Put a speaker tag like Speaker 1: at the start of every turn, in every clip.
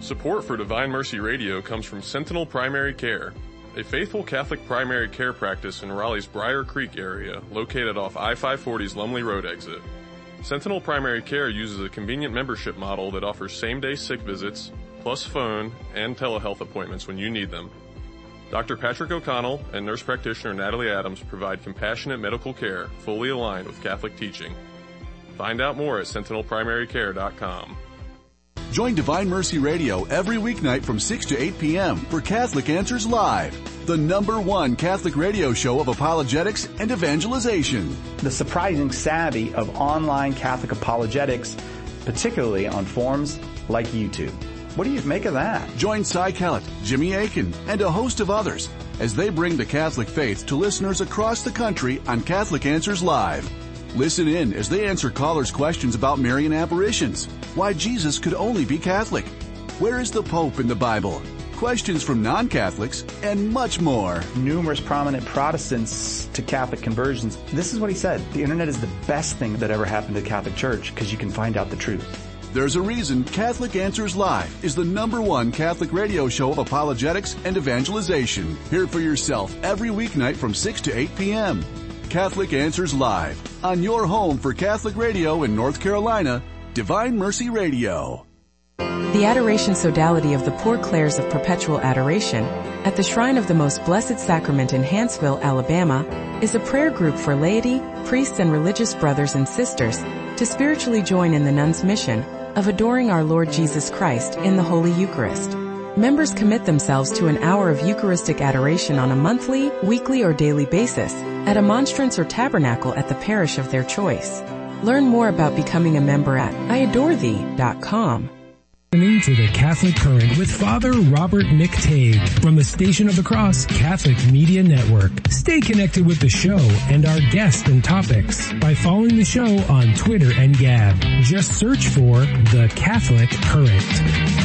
Speaker 1: Support for Divine Mercy Radio comes from Sentinel Primary Care, a faithful Catholic primary care practice in Raleigh's Briar Creek area, located off I-540's Lumley Road exit. Sentinel Primary Care uses a convenient membership model that offers same-day sick visits, plus phone and telehealth appointments when you need them. Dr. Patrick O'Connell and nurse practitioner Natalie Adams provide compassionate medical care fully aligned with Catholic teaching. Find out more at sentinelprimarycare.com.
Speaker 2: Join Divine Mercy Radio every weeknight from 6 to 8 p.m. for Catholic Answers Live, the #1 Catholic radio show of apologetics and evangelization.
Speaker 3: The surprising savvy of online Catholic apologetics, particularly on forums like YouTube. What do you make of that?
Speaker 2: Join Cy Kellett, Jimmy Akin, and a host of others as they bring the Catholic faith to listeners across the country on Catholic Answers Live. Listen in as they answer callers' questions about Marian apparitions, why Jesus could only be Catholic, where is the Pope in the Bible, questions from non-Catholics, and much more.
Speaker 3: Numerous prominent Protestants to Catholic conversions. This is what he said. The internet is the best thing that ever happened to the Catholic Church because you can find out the truth.
Speaker 2: There's a reason Catholic Answers Live is the #1 Catholic radio show of apologetics and evangelization. Hear it for yourself every weeknight from 6 to 8 p.m. Catholic Answers Live, on your home for Catholic radio in North Carolina, Divine Mercy Radio.
Speaker 4: The Adoration Sodality of the Poor Clares of Perpetual Adoration at the Shrine of the Most Blessed Sacrament in Hanceville, Alabama, is a prayer group for laity, priests, and religious brothers and sisters to spiritually join in the nuns' mission of adoring our Lord Jesus Christ in the Holy Eucharist. Members commit themselves to an hour of Eucharistic adoration on a monthly, weekly, or daily basis at a monstrance or tabernacle at the parish of their choice. Learn more about becoming a member at iadorethee.com.
Speaker 5: Listening to the Catholic Current with Father Robert McTague from the Station of the Cross Catholic Media Network. Stay connected with the show and our guests and topics by following the show on Twitter and Gab. Just search for The Catholic Current.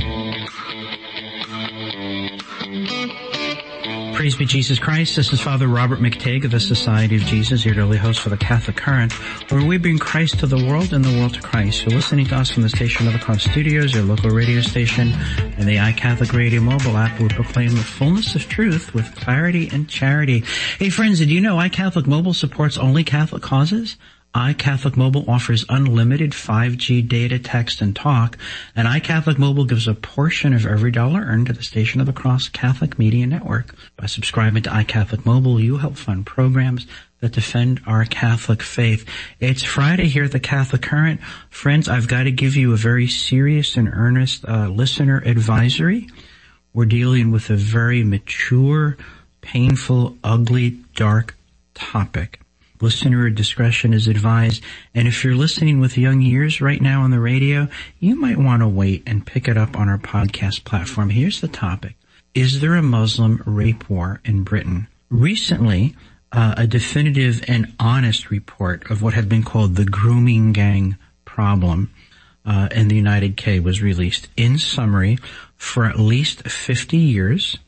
Speaker 6: Praise be Jesus Christ. This is Father Robert McTague of the Society of Jesus, your daily host for the Catholic Current, where we bring Christ to the world and the world to Christ. You're listening to us from the Station of the Cross Studios, your local radio station, and the iCatholic Radio mobile app. We proclaim the fullness of truth with clarity and charity. Hey friends, did you know iCatholic Mobile supports only Catholic causes? iCatholic Mobile offers unlimited 5G data, text, and talk, and iCatholic Mobile gives a portion of every dollar earned to the Station of the Cross Catholic Media Network. By subscribing to iCatholic Mobile, you help fund programs that defend our Catholic faith. It's Friday here at the Catholic Current. Friends, I've got to give you a very serious and earnest listener advisory. We're dealing with a very mature, painful, ugly, dark topic. Listener discretion is advised, and if you're listening with young ears right now on the radio, you might want to wait and pick it up on our podcast platform. Here's the topic. Is there a Muslim rape war in Britain? Recently, a definitive and honest report of what had been called the grooming gang problem in the United Kingdom was released. In summary, for at least 50 years,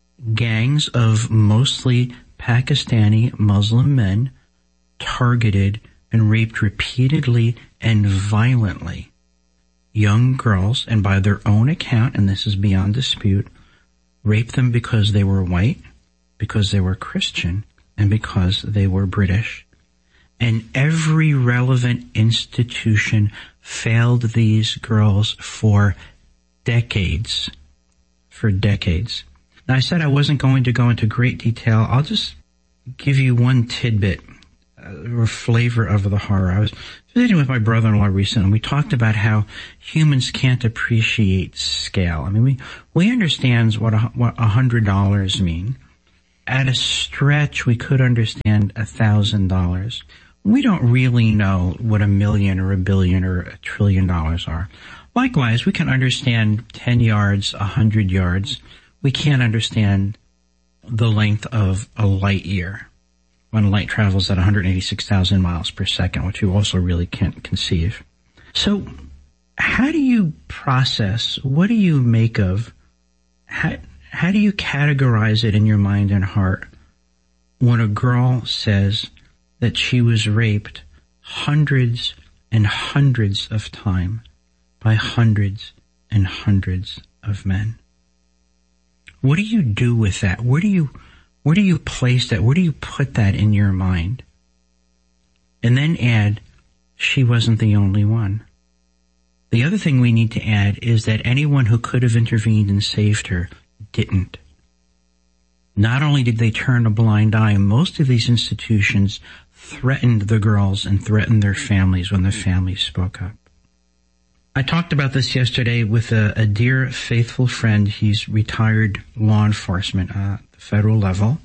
Speaker 6: gangs of mostly Pakistani Muslim men targeted and raped repeatedly and violently young girls, and by their own account, and this is beyond dispute, raped them because they were white, because they were Christian, and because they were British. And every relevant institution failed these girls for decades. For decades. Now, I said I wasn't going to go into great detail. I'll just give you one tidbit or flavor of the horror. I was visiting with my brother-in-law recently, and we talked about how humans can't appreciate scale. I mean, we understand what $100 mean. At a stretch, we could understand $1,000. We don't really know what $1 million or $1 billion or $1 trillion are. Likewise, we can understand 10 yards, 100 yards. We can't understand the length of a light year when light travels at 186,000 miles per second, which you also really can't conceive. So how do you process, what do you make of, how do you categorize it in your mind and heart when a girl says that she was raped hundreds and hundreds of times by hundreds and hundreds of men. What do you do with that? Where do you place that? Where do you put that in your mind? And then add, she wasn't the only one. The other thing we need to add is that anyone who could have intervened and saved her didn't. Not only did they turn a blind eye, most of these institutions threatened the girls and threatened their families when the families spoke up. I talked about this yesterday with a dear, faithful friend. He's retired law enforcement at the federal level.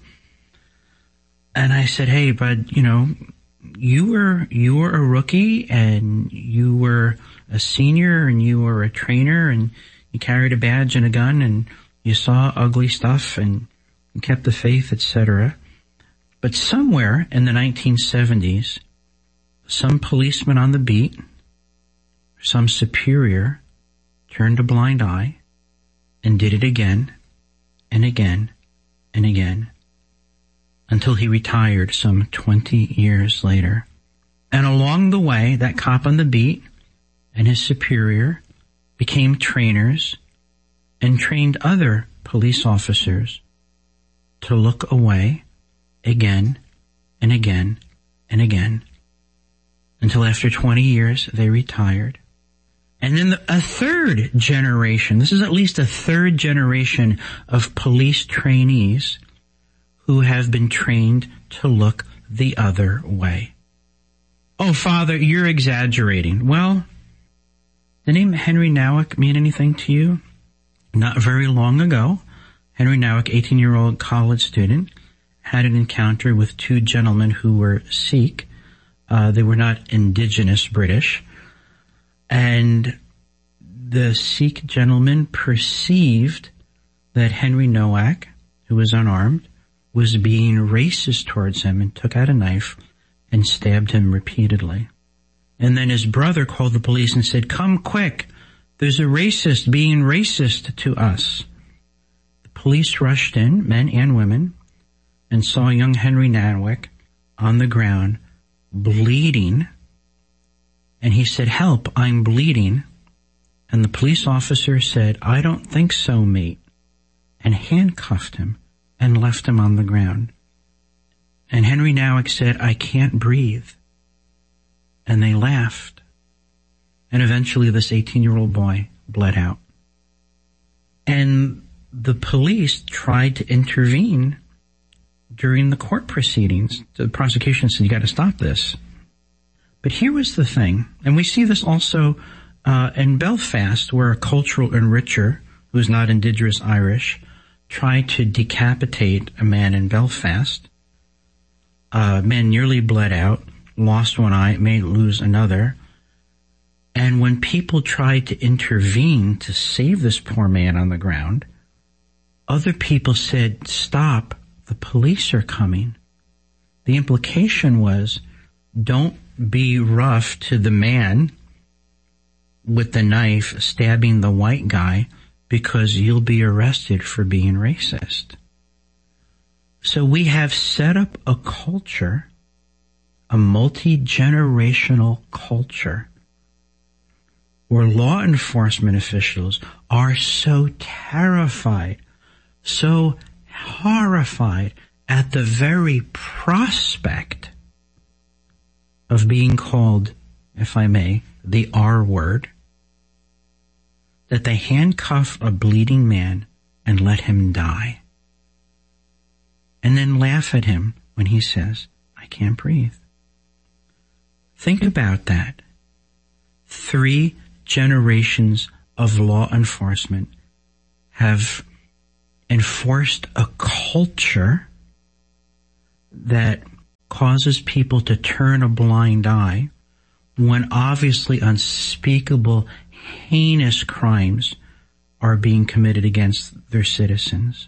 Speaker 6: And I said, hey, bud, you were a rookie and you were a senior and you were a trainer and you carried a badge and a gun and you saw ugly stuff and you kept the faith, etc. But somewhere in the 1970s, some policeman on the beat, some superior, turned a blind eye and did it again and again and again until he retired some 20 years later. And along the way, that cop on the beat and his superior became trainers and trained other police officers to look away again and again and again until after 20 years they retired. And then a third generation, this is at least a third generation of police trainees who have been trained to look the other way. Oh, Father, you're exaggerating. Well, the name Henry Nouwen mean anything to you? Not very long ago, Henry Nouwen, 18-year-old college student, had an encounter with two gentlemen who were Sikh. They were not indigenous British. And the Sikh gentleman perceived that Henry Nouwen, who was unarmed, was being racist towards him and took out a knife and stabbed him repeatedly. And then his brother called the police and said, come quick, there's a racist being racist to us. The police rushed in, men and women, and saw young Henry Nouwen on the ground, bleeding. And he said, help, I'm bleeding. And the police officer said, I don't think so, mate, and handcuffed him and left him on the ground. And Henry Nouwen said, I can't breathe. And they laughed. And eventually this 18-year-old boy bled out. And the police tried to intervene during the court proceedings. The prosecution said, you got to stop this. But here was the thing, and we see this also in Belfast, where a cultural enricher, who's not indigenous Irish, tried to decapitate a man in Belfast. Man nearly bled out, lost one eye, may lose another. And when people tried to intervene to save this poor man on the ground, other people said, stop, the police are coming. The implication was, don't be rough to the man with the knife stabbing the white guy because you'll be arrested for being racist. So we have set up a culture, a multi-generational culture, where law enforcement officials are so terrified, so horrified at the very prospect of being called, if I may, the R word, that they handcuff a bleeding man and let him die. And then laugh at him when he says, I can't breathe. Think about that. 3 generations of law enforcement have enforced a culture that causes people to turn a blind eye when obviously unspeakable, heinous crimes are being committed against their citizens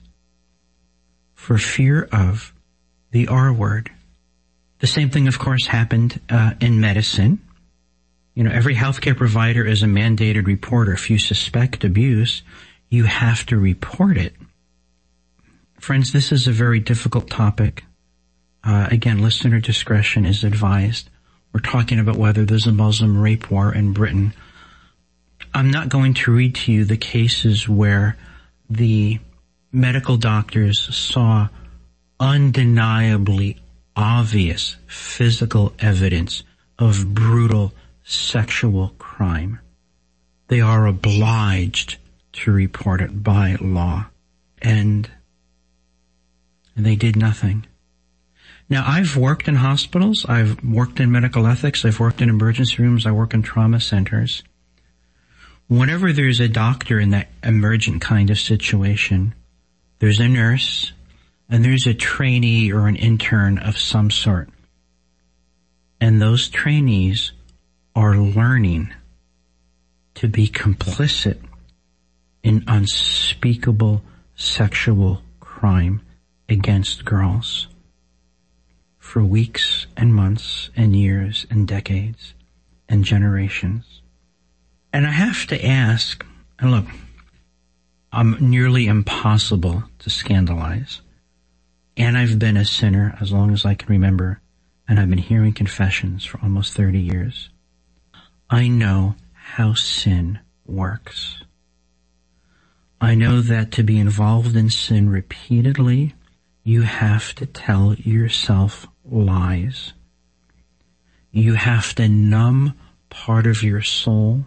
Speaker 6: for fear of the R word. The same thing, of course, happened in medicine. Every healthcare provider is a mandated reporter. If you suspect abuse, you have to report it. Friends, this is a very difficult topic. Again, listener discretion is advised. We're talking about whether there's a Muslim rape war in Britain. I'm not going to read to you the cases where the medical doctors saw undeniably obvious physical evidence of brutal sexual crime. They are obliged to report it by law, and they did nothing. Now, I've worked in hospitals, I've worked in medical ethics, I've worked in emergency rooms, I work in trauma centers. Whenever there's a doctor in that emergent kind of situation, there's a nurse, and there's a trainee or an intern of some sort. And those trainees are learning to be complicit in unspeakable sexual crime against girls for weeks and months and years and decades and generations. And I have to ask, and look, I'm nearly impossible to scandalize. And I've been a sinner as long as I can remember, and I've been hearing confessions for almost 30 years. I know how sin works. I know that to be involved in sin repeatedly, you have to tell yourself lies. You have to numb part of your soul.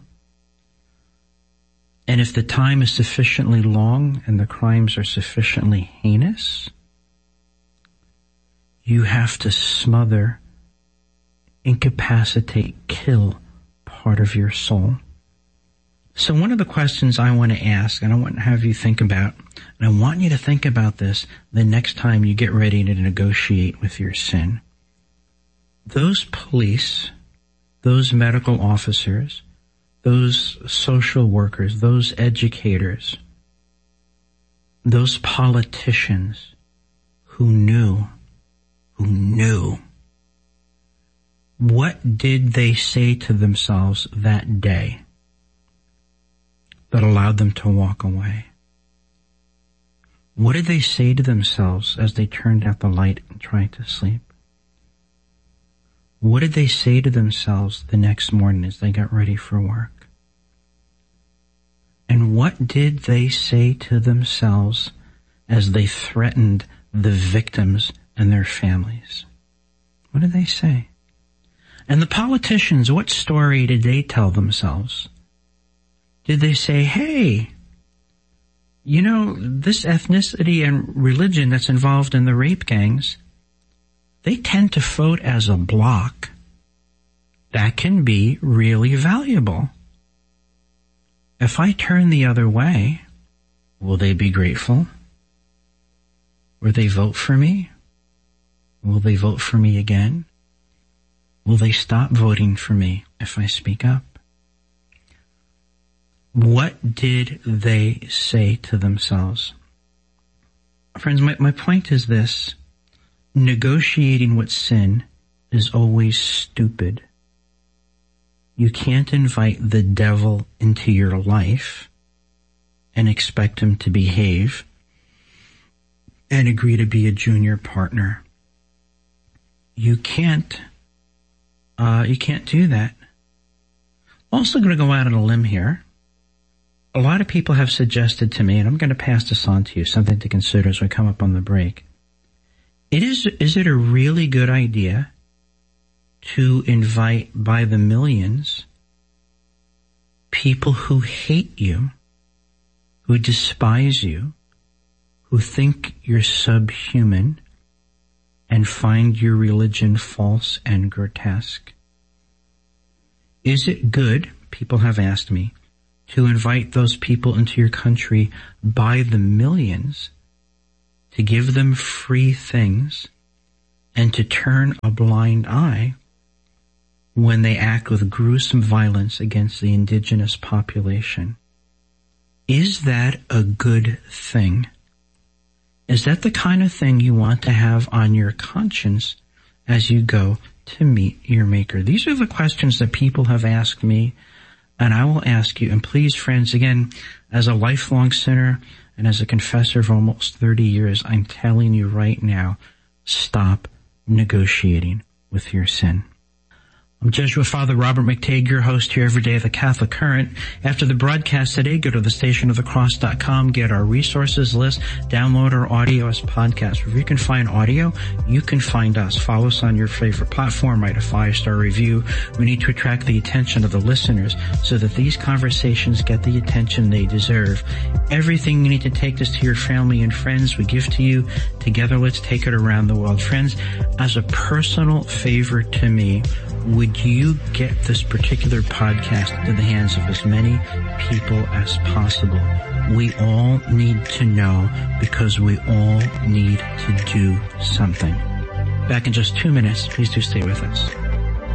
Speaker 6: And if the time is sufficiently long and the crimes are sufficiently heinous, you have to smother, incapacitate, kill part of your soul. So one of the questions I want to ask, and I want to have you think about, and I want you to think about this the next time you get ready to negotiate with your sin. Those police, those medical officers, those social workers, those educators, those politicians who knew, what did they say to themselves that day that allowed them to walk away? What did they say to themselves as they turned out the light and tried to sleep? What did they say to themselves the next morning as they got ready for work? And what did they say to themselves as they threatened the victims and their families? What did they say? And the politicians, what story did they tell themselves? Did they say, hey, you know, this ethnicity and religion that's involved in the rape gangs, they tend to vote as a bloc. That can be really valuable. If I turn the other way, will they be grateful? Will they vote for me? Will they vote for me again? Will they stop voting for me if I speak up? What did they say to themselves? Friends, my point is this. Negotiating with sin is always stupid. You can't invite the devil into your life and expect him to behave and agree to be a junior partner. You can't do that. Also going to go out on a limb here. A lot of people have suggested to me, and I'm going to pass this on to you, something to consider as we come up on the break. Is it a really good idea to invite by the millions people who hate you, who despise you, who think you're subhuman, and find your religion false and grotesque? Is it good, people have asked me, to invite those people into your country by the millions, to give them free things, and to turn a blind eye when they act with gruesome violence against the indigenous population? Is that a good thing? Is that the kind of thing you want to have on your conscience as you go to meet your Maker? These are the questions that people have asked me, and I will ask you. And please, friends, again, as a lifelong sinner and as a confessor of almost 30 years, I'm telling you right now, stop negotiating with your sin. I'm Jesuit Father Robert McTague, your host here every day at the Catholic Current. After the broadcast today, go to thestationofthecross.com, get our resources list, download our audio as podcast. Wherever you can find audio, you can find us. Follow us on your favorite platform, write a 5-star review. We need to attract the attention of the listeners so that these conversations get the attention they deserve. Everything you need to take this to your family and friends, we give to you. Together, let's take it around the world. Friends, as a personal favor to me, would you get this particular podcast into the hands of as many people as possible? We all need to know because we all need to do something. Back in just 2 minutes. Please do stay with us.